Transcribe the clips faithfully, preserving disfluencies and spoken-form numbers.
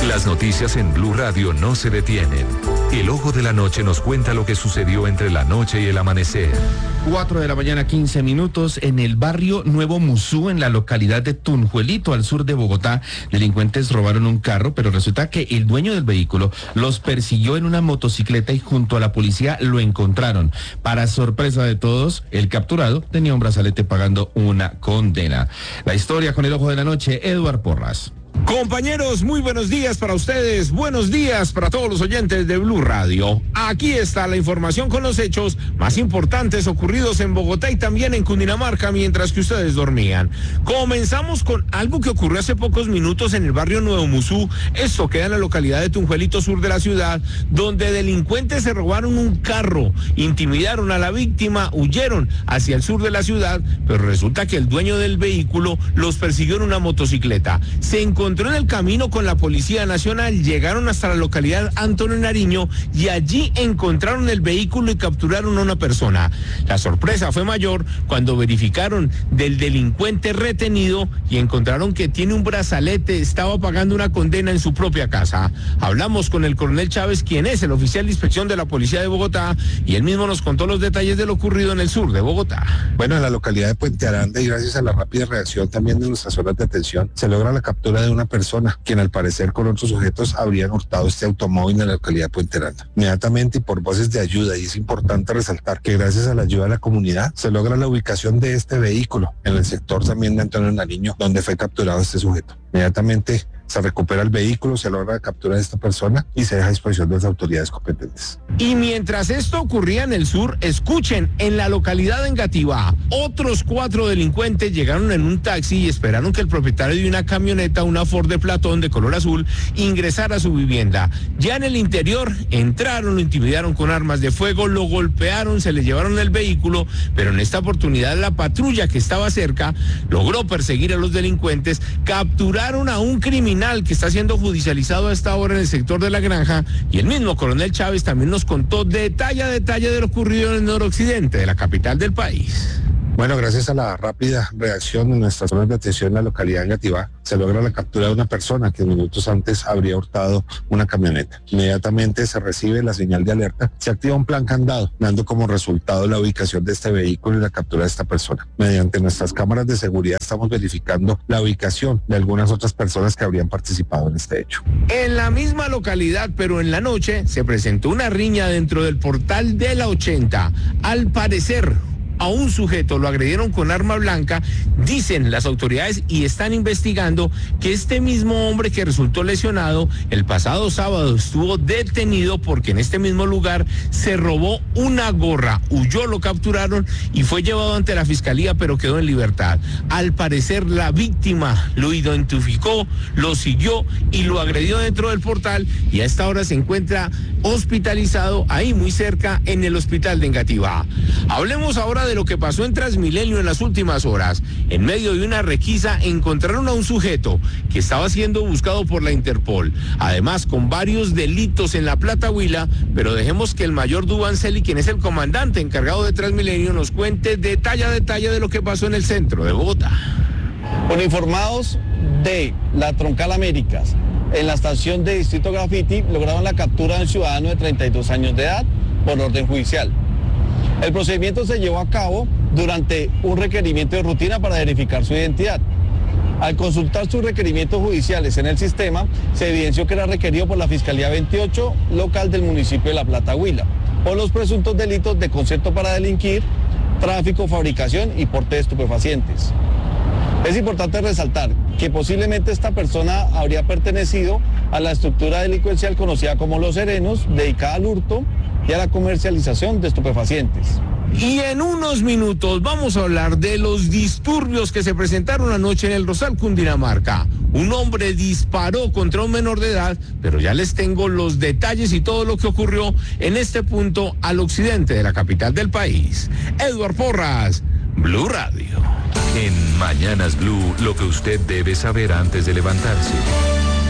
Las noticias en Blue Radio no se detienen. El Ojo de la Noche nos cuenta lo que sucedió entre la noche y el amanecer. Cuatro de la mañana, quince minutos, en el barrio Nuevo Musú, en la localidad de Tunjuelito, al sur de Bogotá, delincuentes robaron un carro, pero resulta que el dueño del vehículo los persiguió en una motocicleta y junto a la policía lo encontraron. Para sorpresa de todos, el capturado tenía un brazalete pagando una condena. La historia con el Ojo de la Noche, Eduard Porras. Compañeros, muy buenos días para ustedes, buenos días para todos los oyentes de Blue Radio. Aquí está la información con los hechos más importantes ocurridos en Bogotá y también en Cundinamarca mientras que ustedes dormían. Comenzamos con algo que ocurrió hace pocos minutos en el barrio Nuevo Musú. Esto queda en la localidad de Tunjuelito, sur de la ciudad, donde delincuentes se robaron un carro, intimidaron a la víctima, huyeron hacia el sur de la ciudad, pero resulta que el dueño del vehículo los persiguió en una motocicleta. Se encontró en el camino con la Policía Nacional, llegaron hasta la localidad Antonio Nariño y allí encontraron el vehículo y capturaron a una persona. La sorpresa fue mayor cuando verificaron del delincuente retenido y encontraron que tiene un brazalete, estaba pagando una condena en su propia casa. Hablamos con el coronel Chávez, quien es el oficial de inspección de la Policía de Bogotá, y él mismo nos contó los detalles de lo ocurrido en el sur de Bogotá. Bueno, en la localidad de Puente Aranda y gracias a la rápida reacción también de nuestras zonas de atención, se logra la captura de una persona, quien al parecer con otros sujetos habrían hurtado este automóvil en la localidad de Puente Aranda. Inmediatamente y por voces de ayuda, y es importante resaltar que gracias a la ayuda de la comunidad se logra la ubicación de este vehículo en el sector también de Antonio Nariño, donde fue capturado este sujeto. Inmediatamente se recupera el vehículo, se logra la captura de esta persona y se deja a disposición de las autoridades competentes. Y mientras esto ocurría en el sur, escuchen, en la localidad de Engativá, otros cuatro delincuentes llegaron en un taxi y esperaron que el propietario de una camioneta, una Ford de Platón de color azul, ingresara a su vivienda. Ya en el interior entraron, lo intimidaron con armas de fuego, lo golpearon, se le llevaron el vehículo, pero en esta oportunidad la patrulla que estaba cerca logró perseguir a los delincuentes, capturaron a un criminal que está siendo judicializado a esta hora en el sector de La Granja, y el mismo coronel Chávez también nos contó detalle a detalle de lo ocurrido en el noroccidente de la capital del país. Bueno, gracias a la rápida reacción de nuestras zonas de atención en la localidad de Engativá, se logra la captura de una persona que minutos antes habría hurtado una camioneta. Inmediatamente se recibe la señal de alerta, se activa un plan candado, dando como resultado la ubicación de este vehículo y la captura de esta persona. Mediante nuestras cámaras de seguridad estamos verificando la ubicación de algunas otras personas que habrían participado en este hecho. En la misma localidad, pero en la noche, se presentó una riña dentro del portal de la ochenta. Al parecer, a un sujeto lo agredieron con arma blanca, dicen las autoridades, y están investigando que este mismo hombre que resultó lesionado el pasado sábado estuvo detenido porque en este mismo lugar se robó una gorra, huyó, lo capturaron y fue llevado ante la fiscalía, pero quedó en libertad. Al parecer la víctima lo identificó, lo siguió y lo agredió dentro del portal, y a esta hora se encuentra hospitalizado ahí muy cerca en el hospital de Engativá. Hablemos ahora de lo que pasó en Transmilenio en las últimas horas. En medio de una requisa encontraron a un sujeto que estaba siendo buscado por la Interpol, además con varios delitos en la Plata Huila, pero dejemos que el mayor Dubanceli, quien es el comandante encargado de Transmilenio, nos cuente detalle a detalle de lo que pasó en el centro de Bogotá. Uniformados de la Troncal Américas, en la estación de Distrito Graffiti, lograron la captura de un ciudadano de treinta y dos años de edad por orden judicial. El procedimiento se llevó a cabo durante un requerimiento de rutina para verificar su identidad. Al consultar sus requerimientos judiciales en el sistema, se evidenció que era requerido por la Fiscalía veintiocho local del municipio de La Plata Huila, por los presuntos delitos de concierto para delinquir, tráfico, fabricación y porte de estupefacientes. Es importante resaltar que posiblemente esta persona habría pertenecido a la estructura delincuencial conocida como Los Serenos, dedicada al hurto y a la comercialización de estupefacientes. Y en unos minutos vamos a hablar de los disturbios que se presentaron anoche en el Rosal, Cundinamarca. Un hombre disparó contra un menor de edad, pero ya les tengo los detalles y todo lo que ocurrió en este punto al occidente de la capital del país. Eduard Porras, Blue Radio. En Mañanas Blue, lo que usted debe saber antes de levantarse.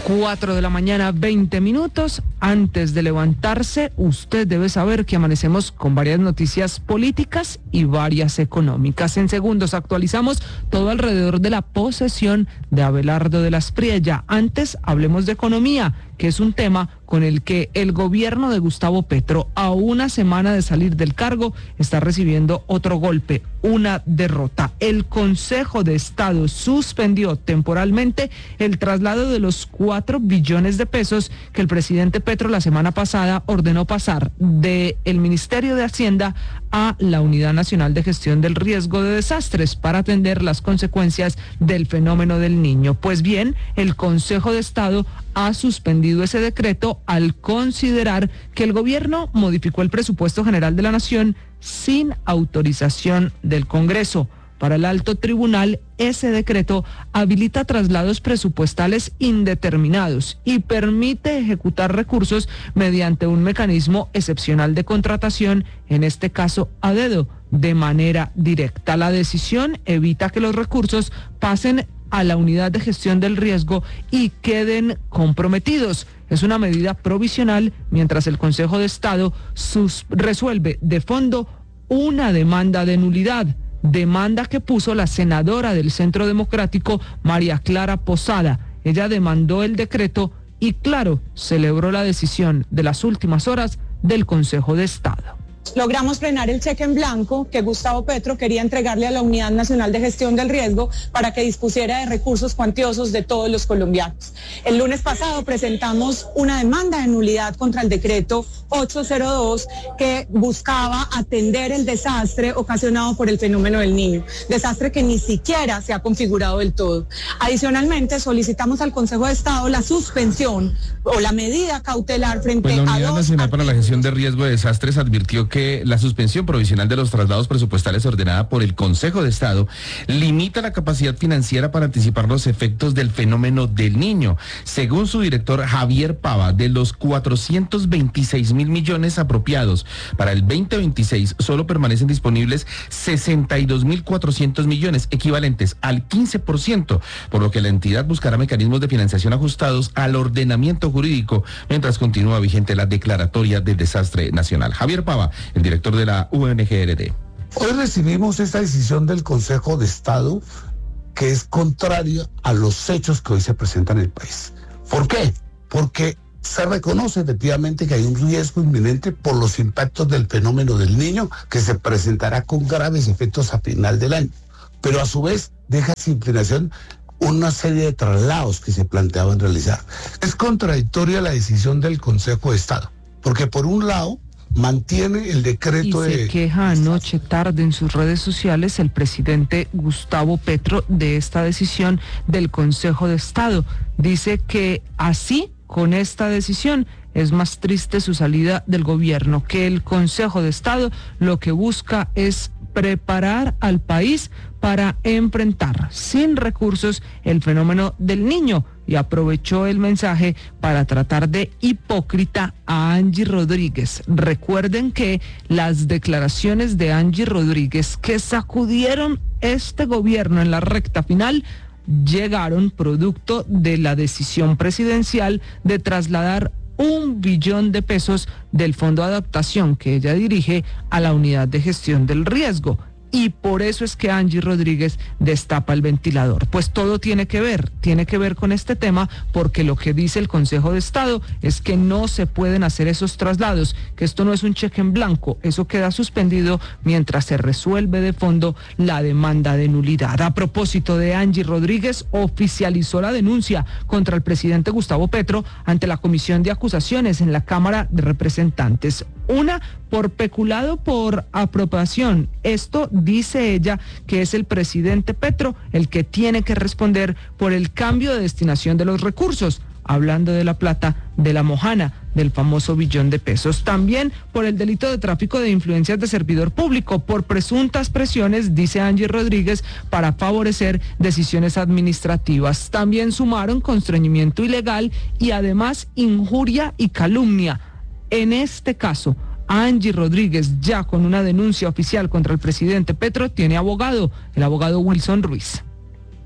cuatro de la mañana, veinte minutos. Antes de levantarse, usted debe saber que amanecemos con varias noticias políticas y varias económicas. En segundos actualizamos todo alrededor de la posesión de Abelardo de la Espriella. Antes hablemos de economía, que es un tema con el que el gobierno de Gustavo Petro, a una semana de salir del cargo, está recibiendo otro golpe, una derrota. El Consejo de Estado suspendió temporalmente el traslado de los cuatro billones de pesos que el presidente Petro la semana pasada ordenó pasar del Ministerio de Hacienda a la Unidad Nacional de Gestión del Riesgo de Desastres para atender las consecuencias del fenómeno del Niño. Pues bien, el Consejo de Estado ha suspendido ese decreto al considerar que el gobierno modificó el presupuesto general de la Nación sin autorización del Congreso. Para el alto tribunal, ese decreto habilita traslados presupuestales indeterminados y permite ejecutar recursos mediante un mecanismo excepcional de contratación, en este caso a dedo, de manera directa. La decisión evita que los recursos pasen a la unidad de gestión del riesgo y queden comprometidos. Es una medida provisional mientras el Consejo de Estado sus, resuelve de fondo una demanda de nulidad. Demanda que puso la senadora del Centro Democrático, María Clara Posada. Ella demandó el decreto y, claro, celebró la decisión de las últimas horas del Consejo de Estado. Logramos frenar el cheque en blanco que Gustavo Petro quería entregarle a la Unidad Nacional de Gestión del Riesgo para que dispusiera de recursos cuantiosos de todos los colombianos. El lunes pasado presentamos una demanda de nulidad contra el decreto ochocientos dos que buscaba atender el desastre ocasionado por el fenómeno del Niño, desastre que ni siquiera se ha configurado del todo. Adicionalmente, solicitamos al Consejo de Estado la suspensión o la medida cautelar frente pues la a Unidad dos Nacional para la Gestión de Riesgo de Desastres advirtió que que la suspensión provisional de los traslados presupuestales ordenada por el Consejo de Estado limita la capacidad financiera para anticipar los efectos del fenómeno del Niño. Según su director Javier Pava, de los cuatrocientos veintiséis mil millones apropiados para el veinte veintiséis, solo permanecen disponibles sesenta y dos mil cuatrocientos millones, equivalentes al quince por ciento, por lo que la entidad buscará mecanismos de financiación ajustados al ordenamiento jurídico mientras continúa vigente la declaratoria del desastre nacional. Javier Pava, el director de la U N G R D. Hoy recibimos esta decisión del Consejo de Estado que es contraria a los hechos que hoy se presentan en el país. ¿Por qué? Porque se reconoce efectivamente que hay un riesgo inminente por los impactos del fenómeno del Niño que se presentará con graves efectos a final del año, pero a su vez deja sin financiación una serie de traslados que se planteaban realizar. Es contradictoria la decisión del Consejo de Estado, porque por un lado mantiene el decreto y de... se queja anoche tarde en sus redes sociales el presidente Gustavo Petro de esta decisión del Consejo de Estado. Dice que así, con esta decisión, es más triste su salida del gobierno, que el Consejo de Estado lo que busca es preparar al país para enfrentar sin recursos el fenómeno del Niño, y aprovechó el mensaje para tratar de hipócrita a Angie Rodríguez. Recuerden que las declaraciones de Angie Rodríguez que sacudieron este gobierno en la recta final llegaron producto de la decisión presidencial de trasladar un billón de pesos del Fondo de Adaptación que ella dirige a la Unidad de Gestión del Riesgo. Y por eso es que Angie Rodríguez destapa el ventilador. Pues todo tiene que ver, tiene que ver con este tema, porque lo que dice el Consejo de Estado es que no se pueden hacer esos traslados, que esto no es un cheque en blanco, eso queda suspendido mientras se resuelve de fondo la demanda de nulidad. A propósito de Angie Rodríguez, oficializó la denuncia contra el presidente Gustavo Petro ante la Comisión de Acusaciones en la Cámara de Representantes. Una por peculado por apropiación. Esto dice ella que es el presidente Petro el que tiene que responder por el cambio de destinación de los recursos, hablando de la plata de la mojana, del famoso billón de pesos. También por el delito de tráfico de influencias de servidor público, por presuntas presiones, dice Angie Rodríguez, para favorecer decisiones administrativas. También sumaron constreñimiento ilegal y además injuria y calumnia. En este caso, Angie Rodríguez, ya con una denuncia oficial contra el presidente Petro, tiene abogado, el abogado Wilson Ruiz.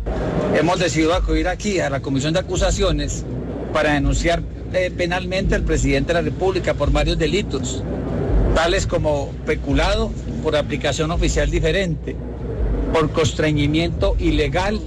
Hemos decidido acudir aquí a la Comisión de Acusaciones para denunciar eh, penalmente al presidente de la República por varios delitos, tales como peculado por aplicación oficial diferente, por constreñimiento ilegal.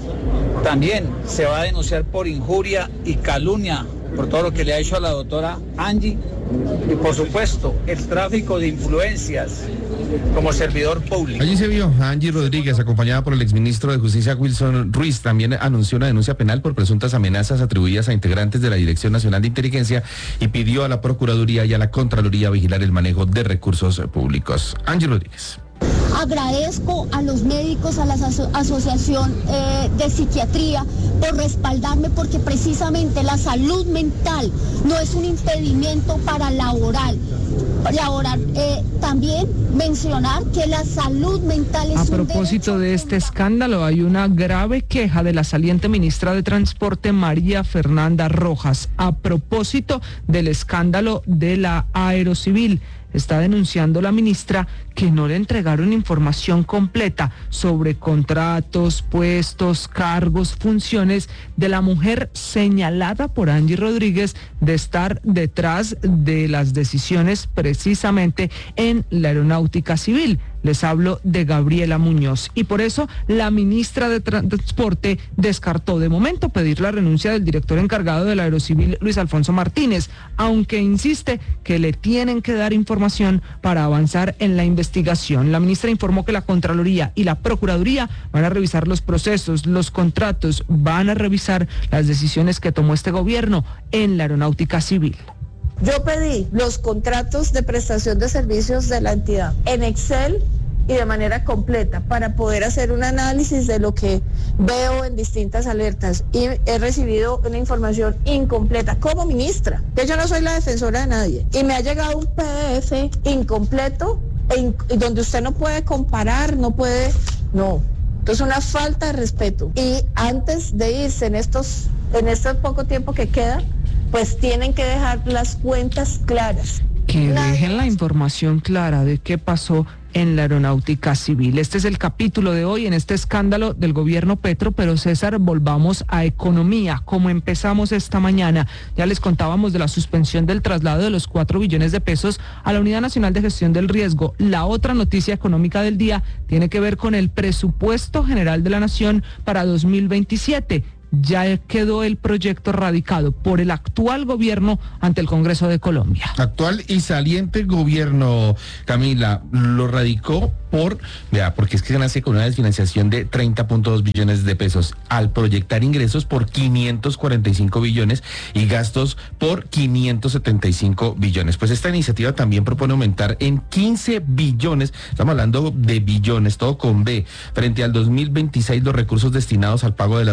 También se va a denunciar por injuria y calumnia por todo lo que le ha hecho a la doctora Angie y por supuesto el tráfico de influencias como servidor público. Allí se vio a Angie Rodríguez acompañada por el exministro de Justicia Wilson Ruiz. También anunció una denuncia penal por presuntas amenazas atribuidas a integrantes de la Dirección Nacional de Inteligencia y pidió a la Procuraduría y a la Contraloría vigilar el manejo de recursos públicos. Angie Rodríguez. Agradezco a los médicos, a la aso- asociación eh, de psiquiatría por respaldarme, porque precisamente la salud mental no es un impedimento para laborar. laborar. Eh, también mencionar que la salud mental es A un propósito de este escándalo, hay una grave queja de la saliente ministra de Transporte, María Fernanda Rojas, a propósito del escándalo de la Aerocivil. Está denunciando la ministra que no le entregaron información completa sobre contratos, puestos, cargos, funciones de la mujer señalada por Angie Rodríguez de estar detrás de las decisiones precisamente en la aeronáutica civil. Les hablo de Gabriela Muñoz. Y por eso la ministra de Transporte descartó de momento pedir la renuncia del director encargado de la Aerocivil, Luis Alfonso Martínez, aunque insiste que le tienen que dar información para avanzar en la investigación. La ministra informó que la Contraloría y la Procuraduría van a revisar los procesos, los contratos, van a revisar las decisiones que tomó este gobierno en la aeronáutica civil. Yo pedí los contratos de prestación de servicios de la entidad en Excel y de manera completa para poder hacer un análisis de lo que veo en distintas alertas, y he recibido una información incompleta como ministra, que yo no soy la defensora de nadie, y me ha llegado un P D F incompleto en, donde usted no puede comparar, no puede, no. Entonces una falta de respeto, y antes de irse en estos, en este poco tiempo que queda, pues tienen que dejar las cuentas claras. Que dejen la información clara de qué pasó en la aeronáutica civil. Este es el capítulo de hoy en este escándalo del gobierno Petro, pero César, volvamos a economía, como empezamos esta mañana. Ya les contábamos de la suspensión del traslado de los cuatro billones de pesos a la Unidad Nacional de Gestión del Riesgo. La otra noticia económica del día tiene que ver con el presupuesto general de la Nación para dos mil veintisiete. Ya quedó el proyecto radicado por el actual gobierno ante el Congreso de Colombia. Actual y saliente gobierno, Camila, lo radicó por, vea, porque es que se nace con una desfinanciación de treinta punto dos billones de pesos, al proyectar ingresos por quinientos cuarenta y cinco billones y gastos por quinientos setenta y cinco billones. Pues esta iniciativa también propone aumentar en quince billones, estamos hablando de billones, todo con B, frente al dos mil veintiséis los recursos destinados al pago de la